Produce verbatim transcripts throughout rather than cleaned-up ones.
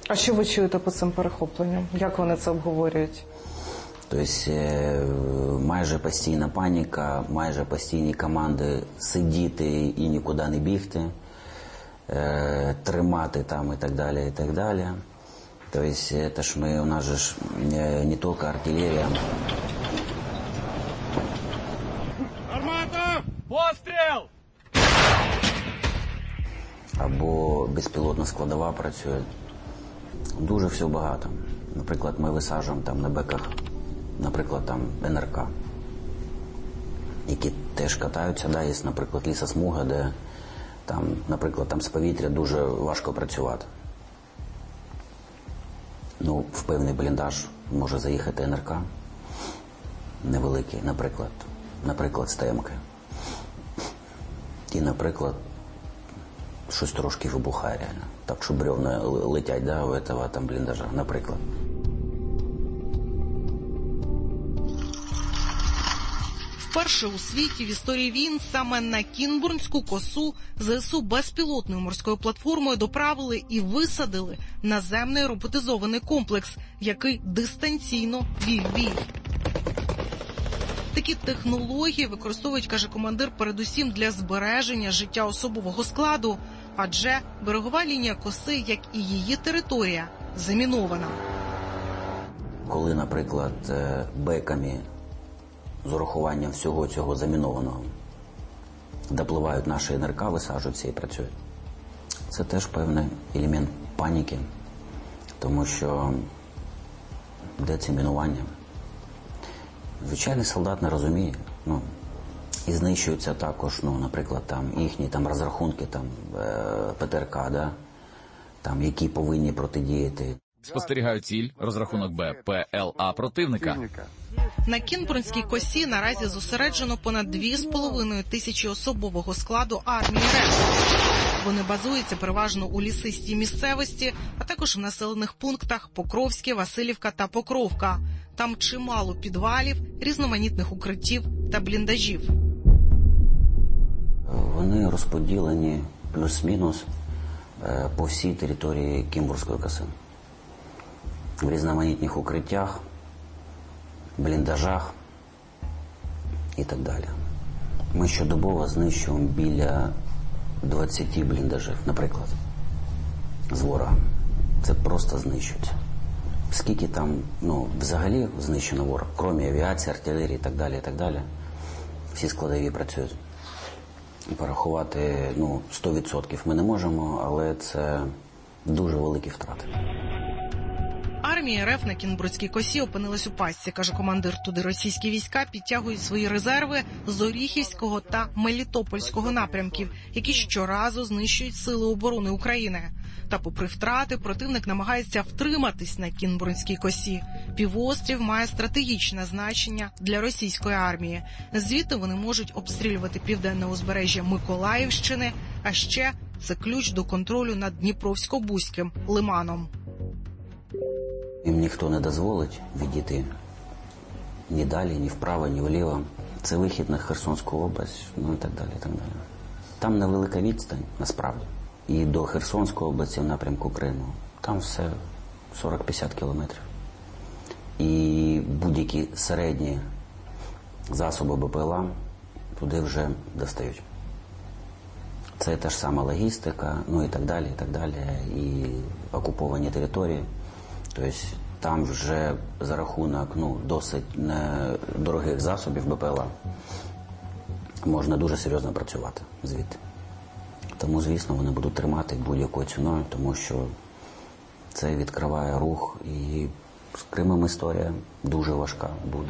А що ви чуєте по цим перехопленням? Як вони це обговорюють? Тобто майже постійна паніка, майже постійні команди сидіти і нікуди не бігти, тримати там і так далі, і так далі. Тобто це ж ми, у нас же ж не тільки артилерія. Армата! Постріл! Або безпілотна складова працює. Дуже все багато. Наприклад, ми висаджуємо там на беках, наприклад, там ен ер ка, які теж катаються. Да, є, наприклад, лісосмуга, де там, наприклад, там з повітря дуже важко працювати. Ну, в певний бліндаж може заїхати ен ер ка невеликий, наприклад, наприклад, з темки. І, наприклад, щось трошки вибухає реально. Так, що бревна летять, да, у этого там бліндажа, наприклад. Вперше у світі в історії війн саме на Кінбурнську косу ЗСУ безпілотною морською платформою доправили і висадили наземний роботизований комплекс, який дистанційно вів бій. Такі технології використовують, каже командир, передусім для збереження життя особового складу, адже берегова лінія коси, як і її територія, замінована. Коли, наприклад, беками з урахуванням всього цього замінованого допливають наші ен ер ка, висаджуються і працюють, це теж певний елемент паніки, тому що де це мінування? Звичайний солдат не розуміє, ну, і знищуються також, ну, наприклад, там їхні там розрахунки, там пе те ер ка, да, там, які повинні протидіяти. Спостерігаю ціль, розрахунок Б, Пе Ел А противника. На Кінбурнській косі наразі зосереджено понад дві з половиною тисячі особового складу армії РФ. Вони базуються переважно у лісистій місцевості, а також в населених пунктах Покровське, Василівка та Покровка. Там чимало підвалів, різноманітних укриттів та бліндажів. Вони розподілені плюс-мінус по всій території Кінбурнської коси. В різноманітних укриттях, бліндажах і так далі. Ми щодобово знищуємо біля двадцяти бліндажів, наприклад, з ворога. Це просто знищується. Скільки там, ну, взагалі знищено ворог, крім авіації, артилерії і так далі, і так далі. Всі складові працюють. Порахувати, ну, сто відсотків ми не можемо, але це дуже великі втрати. Армія РФ на Кінбурнській косі опинилась у пастці, каже командир. Туди російські війська підтягують свої резерви з Оріхівського та Мелітопольського напрямків, які щоразу знищують сили оборони України. Та попри втрати, противник намагається втриматись на Кінбурнській косі. Півострів має стратегічне значення для російської армії. Звідти вони можуть обстрілювати південне узбережжя Миколаївщини, а ще це ключ до контролю над Дніпровсько-Бузьким лиманом. Їм ніхто не дозволить відійти ні далі, ні вправо, ні вліво. Це вихід на Херсонську область, ну і так далі, і так далі. Там невелика відстань, насправді. І до Херсонської області в напрямку Криму. Там все сорок-п'ятдесят кілометрів. І будь-які середні засоби Бе Пе Ел А туди вже достають. Це та ж сама логістика, ну і так далі, і так далі. І окуповані території. Тобто там вже за рахунок, ну, досить дорогих засобів Бе Пе Ел А можна дуже серйозно працювати звідти. Тому, звісно, вони будуть тримати будь-якою ціною, тому що це відкриває рух, і з Кримом історія дуже важка буде.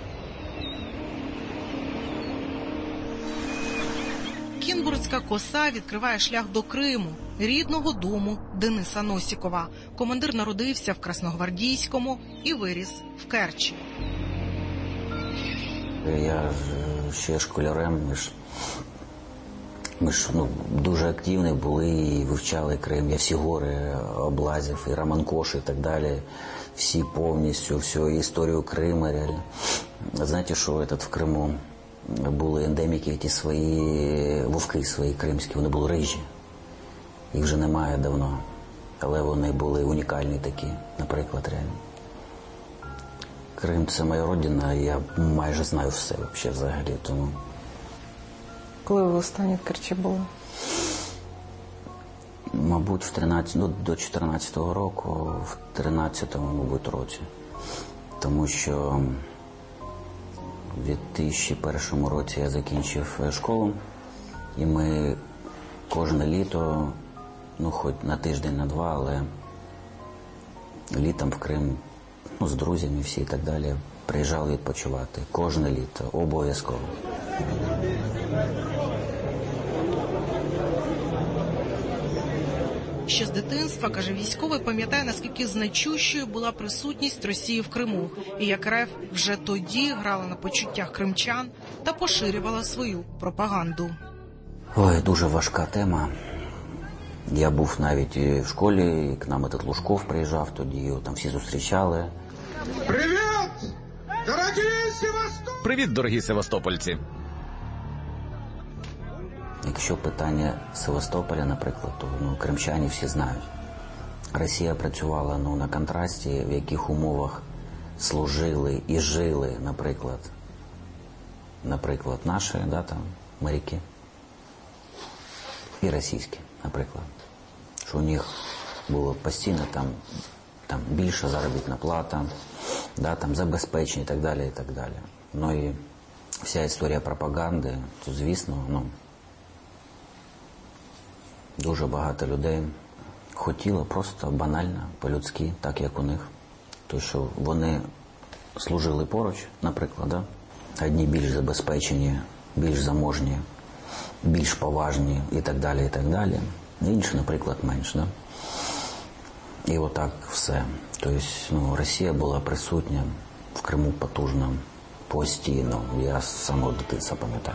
Кінбурнська коса відкриває шлях до Криму, рідного дому Дениса Носікова. Командир народився в Красногвардійському і виріс в Керчі. Я ще школярем, ми ж, ми ж ну, дуже активні були і вивчали Крим. Я всі гори облазив, і Романкош, і так далі. Всі повністю, всю історію Криму. Реально. Знаєте, що в Криму були ендеміки, ті свої, вовки свої кримські, вони були рижі. Їх вже немає давно. але вони були унікальні такі, наприклад, реально. Крим – це моя родина, і я майже знаю все взагалі, взагалі, тому... Коли ви останні в Керчі були? Мабуть, в тринадцять, ну, до чотирнадцятого року, в тринадцятому, мабуть, році. Тому що в дві тисячі першому році я закінчив школу, і ми кожне літо, ну, хоч на тиждень, на два, але літом в Крим, ну, з друзями всі і так далі, приїжджали відпочивати. Кожне літо, обов'язково. Ще з дитинства, каже військовий, пам'ятає, наскільки значущою була присутність Росії в Криму, і як РФ вже тоді грала на почуттях кримчан та поширювала свою пропаганду. Ой, дуже важка тема. Я був навіть і в школі, і к нам этот Лужков приїжджав тоді, його там всі зустрічали. Привіт, дорогі Севастополь! Привіт, дорогі севастопольці! Якщо питання Севастополя, наприклад, то ну, кримчані всі знають. Росія працювала ну, на контрасті, в яких умовах служили і жили, наприклад, наприклад, наші, да, там, моряки і російські, наприклад. Що у них було постійно там, там більша заробітна плата, да, там забезпечення і так далі, і так далі. Ну і вся історія пропаганди, то, звісно, ну, дуже багато людей хотіло просто банально, по-людськи, так як у них. Тому що вони служили поруч, наприклад, да? Одні більш забезпечені, більш заможні, більш поважні і так далі, і так далі. Інші, наприклад, менш. Да? І отак все. Тобто, ну, Росія була присутня в Криму потужно, постійно. Я з самого дитинства пам'ятаю.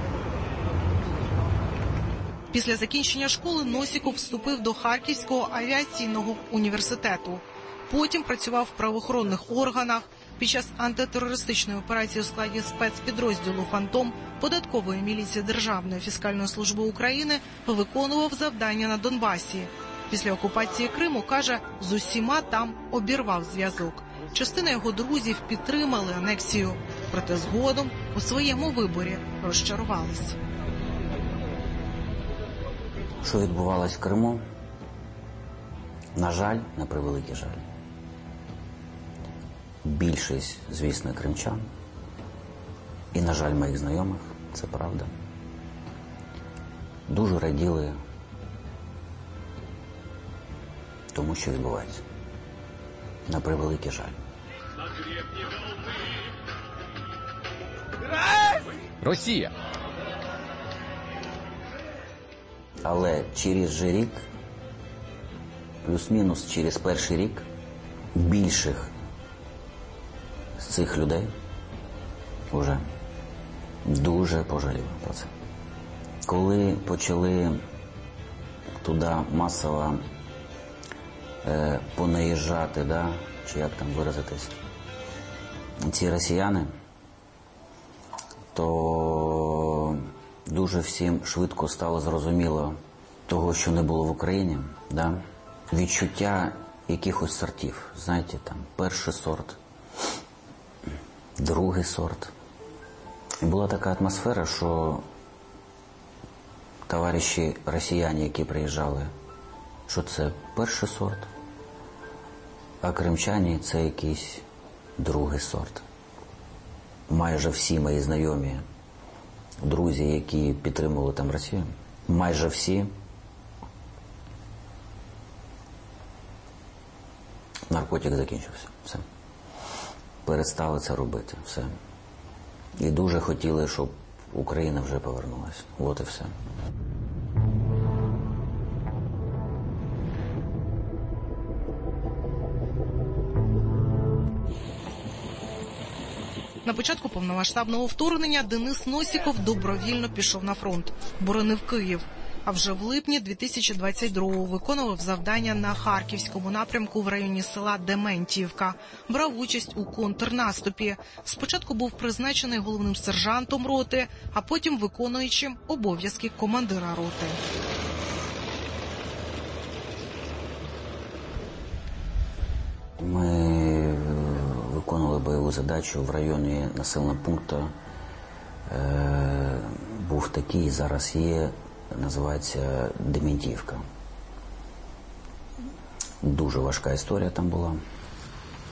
Після закінчення школи Носіков вступив до Харківського авіаційного університету. Потім працював в правоохоронних органах. Під час антитерористичної операції у складі спецпідрозділу «Фантом» податкової міліції Державної фіскальної служби України виконував завдання на Донбасі. Після окупації Криму, каже, з усіма там обірвав зв'язок. Частина його друзів підтримали анексію, проте згодом у своєму виборі розчарувались. Що відбувалось в Криму? На жаль, на превеликий жаль. Більшість, звісно, кримчан, і, на жаль, моїх знайомих, це правда, дуже раділи тому, що відбувається. На превеликий жаль. Росія! Але через же рік, плюс-мінус через перший рік, більших з цих людей вже дуже пожаліли про це. Коли почали туди масово е, понаїжджати, да, чи як там виразитись, ці росіяни, то дуже всім швидко стало зрозуміло того, що не було в Україні, да? Відчуття якихось сортів, знаєте, там, перший сорт, другий сорт. І була така атмосфера, що товариші росіяни, які приїжджали, що це перший сорт, а кримчані – це якийсь другий сорт. Майже всі мої знайомі, друзі, які підтримували там Росію, майже всі наркотик закінчився. Все. Перестали це робити. Все. І дуже хотіли, щоб Україна вже повернулася. От і все. На початку повномасштабного вторгнення Денис Носіков добровільно пішов на фронт, боронив Київ. А вже в липні дві тисячі двадцять другого виконував завдання на Харківському напрямку в районі села Дементіївка. Брав участь у контрнаступі. Спочатку був призначений головним сержантом роти, а потім виконуючим обов'язки командира роти. Ми виконували бойову задачу в районі населеного пункту. Е, був такий, зараз є, називається Дементіївка. Дуже важка історія там була.